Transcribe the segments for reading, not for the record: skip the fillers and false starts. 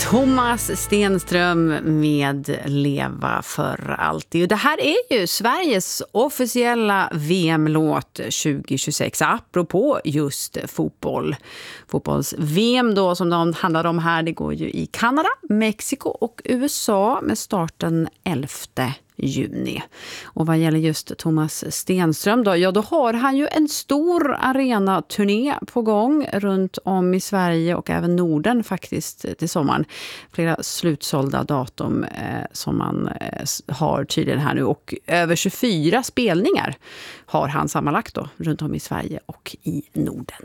Thomas Stenström med Leva för alltid. Och det här är ju Sveriges officiella VM-låt 2026 apropå just fotboll. Fotbolls-VM då som de handlar om här, det går ju i Kanada, Mexiko och USA med starten 11 juni. Och vad gäller just Thomas Stenström då, ja då har han ju en stor arena-turné på gång runt om i Sverige och även Norden faktiskt till sommaren. Flera slutsålda datum som man har tydligen här nu och över 24 spelningar har han sammanlagt då runt om i Sverige och i Norden.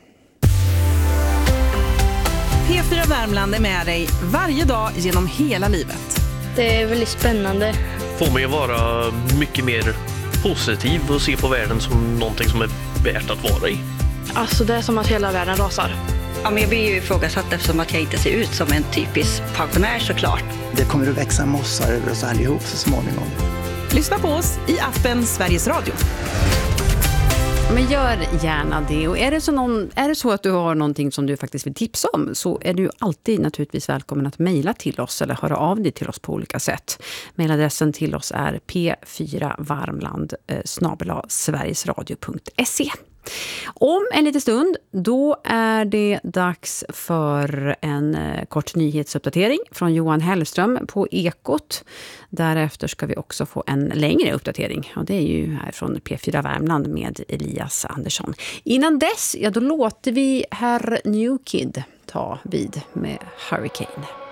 P4 Värmland är med dig varje dag genom hela livet. Det är väldigt spännande. Får mig att vara mycket mer positiv och se på världen som någonting som är värt att vara i. Alltså det är som att hela världen rasar. Ja, men jag blir ju ifrågasatt eftersom att jag inte ser ut som en typisk pensionär såklart. Det kommer att växa mossar över oss allihop så småningom. Lyssna på oss i appen Sveriges Radio. Men gör gärna det. Och är det så att du har någonting som du faktiskt vill tipsa om så är du alltid naturligtvis välkommen att mejla till oss eller höra av dig till oss på olika sätt. Mejladressen till oss är p4varmland@sverigesradio.se. Om en liten stund, då är det dags för en kort nyhetsuppdatering från Johan Hellström på Ekot. Därefter ska vi också få en längre uppdatering. Och det är ju här från P4 Värmland med Elias Andersson. Innan dess, ja då låter vi herr New Kid ta vid med Hurricane.